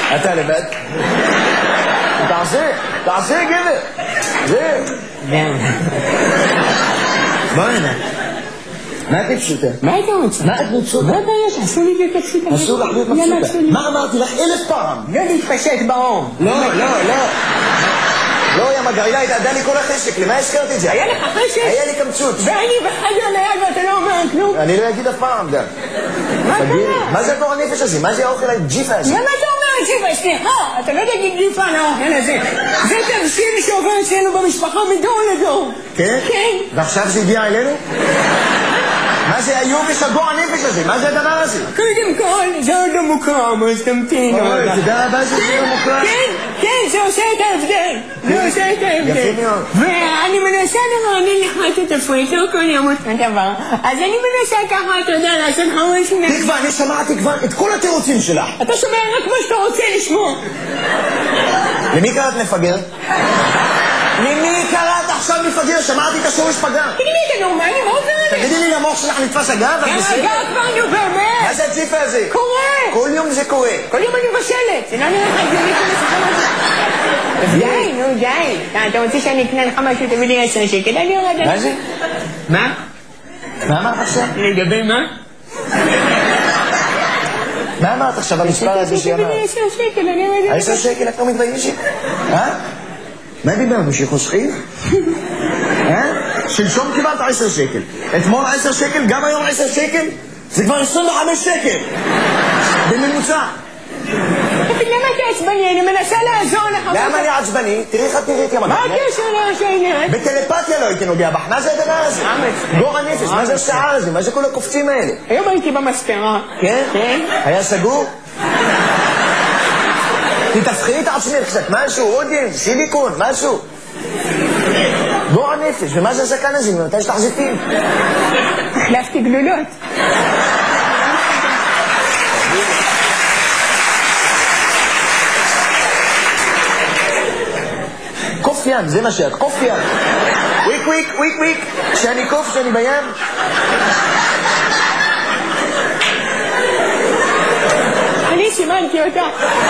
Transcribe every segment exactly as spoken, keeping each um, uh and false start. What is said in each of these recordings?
אתה לבד? תעשה, תעשה גבר. זה. בוא הנה. מה את פשוטה? מה אתה רוצה? מה את פשוטה? מה הבעיה שעשו לי את הפשוטה? אסור לך להיות פשוטה. מה אמרתי לך אלף פעם? לא להתפשט באור. לא, לא, לא. לא, יא מגרילה, התעדה לי כל החשק, למה הזכרת את זה? היה לך חשק? היה לי קמצוץ. ואני בחדר ליד ואתה לא אומר כלום? אני לא אגיד אף פעם גם. מה קרה? מה זה הגור הנפש הזה? מה זה האוכל הג'יפה הזה? למה אתה אומר ג'יפה? סליחה, אתה לא תגיד ג'יפה על האוכל הזה. זה תבשיל שעובר אצלנו במשפחה מדור לדור. כן? כן. ועכשיו זה הגיע אלינו? מה זה היובש הגור הנפש הזה? מה זה הדבר הזה? קודם כל, זה עוד לא מוקרם, אז תמתין. אוי, תדע רבה שזה לא מוקרם. כן, כן, זה עושה את ההבדל. זה עושה את ההבדל. יפה מאוד. ואני מנסה לרענן לך את התפריט, לא כל יום אותו דבר. אז אני מנסה ככה, אתה יודע, לעשות לך משהו. תקווה, אני שמעתי כבר את כל התירוצים שלך. אתה שומע רק מה שאתה רוצה לשמוע. למי קראת מפגר? למי קראת עכשיו מפגר? שמעתי את השורש פגר. תגידי לי, אתה נורמלי? מה עובר עליך? תגידי לי, המוח שלך נתפס אגב? גם אגב כבר, נו באמת. מה זה הג'יפה הזה? קורה. כל יום זה קורה. כל יום אני מבשלת. זה לא נראה לך הגיוני כל השחקן הזה. די, נו די. אתה רוצה שאני אקנה לך משהו, תביא לי עשר שקל, אני יורד. מה זה? מה? מה אמרת עכשיו? לגבי מה? מה אמרת עכשיו המספר הזה שאמרת? תביא לי עשר שקל, אני יורד. עשר שקל את לא מתביישת? אה? מה דיברנו? שחוסכים? אה? שלשום קיבלת עשר שקל. אתמול עשר שקל, גם היום עשר שקל? זה כבר עשרים וחמש שקל. בממוצע. למה אתה עצבני? אני מנסה לעזור לך. למה אני עצבני? תראי איך את נראית יא מגע. מה הקשר לעשיינת? בטלפתיה לא הייתי נוגע בך. מה זה הדבר הזה? גור הנפש, מה זה השיער הזה? מה זה כל הקופצים האלה? היום הייתי במספרה. כן? כן. היה סגור? תתפחי את עצמך קצת, משהו, עודין, סיליקון, משהו. גור הנפש, ומה זה הזקן הזה? ממתי יש לך זיתים? החלפתי גלולות. קוף ים, זה מה שאת, קוף ים. וויק וויק, וויק וויק. כשאני קוף, כשאני בים. אני סימנתי אותה.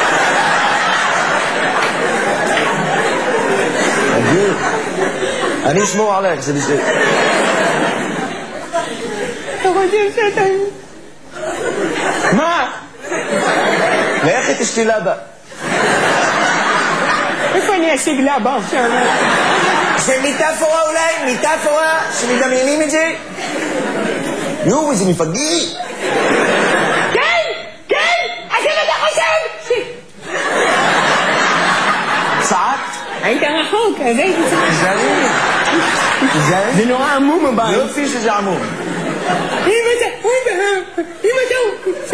אני אשמור עליך, זה בסדר. אתה חושב שאתה... מה? לך תשתי לבה. איפה אני אשיג לבה עכשיו? זה מיטאפורה אולי? מיטאפורה? שמדמיינים את זה? יואו, איזה מפגי. כן! כן! אז אם אתה חושב! צעקת? היית רחוק, אז הייתי צעק. תזהרי. תזהרי. זה נורא עמום הבית. יופי שזה עמום. אם אתה... אם אתה...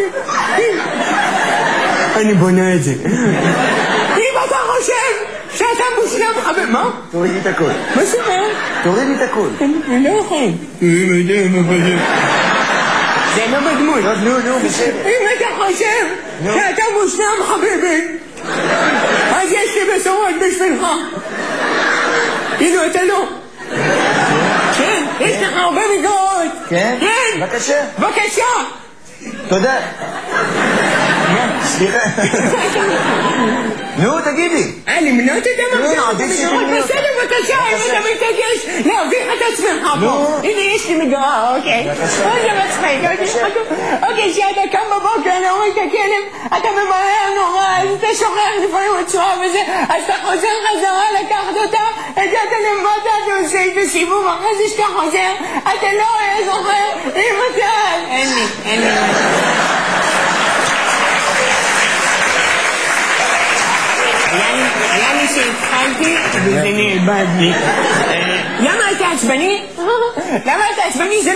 אני בונה את זה. אם אתה חושב שאתה מושלם חבר... מה? תורידי את הכל. מה זאת אומרת? תורידי את הכל. אני לא יכול. אם אתה חושב... זה לא בדמות. נו, נו, בסדר. אם אתה חושב שאתה מושלם חביבי, אז יש לי בשורות בשבילך. כאילו אתה לא. כן, יש לך הרבה מגרות. כן? כן. בבקשה. בבקשה. תודה. סליחה. נו, תגידי. אה, למנות את המגרות? נו, עדיף שתמנות אותה. בסדר, בבקשה, אם אתה מתעקש להביך את עצמך פה. הנה, יש לי מגרה, אוקיי. אוקיי, זה מצחיק. אוקיי, כשאתה קם בבוקר, אני רואה את הכלב, אתה ממהר נורא, אז אתה שוכח לפעמים הצורה וזה, אז אתה חוזר חזרה לקחת אותה, הגעת למטה, אתה עושה את הסיבוב, אחרי זה שאתה חוזר, אתה לא רואה זוכר, אם אתה... אין לי, אין לי. היה לי שהתחלתי וזה נאבד לי. למה אתה עצבני? למה אתה עצבני?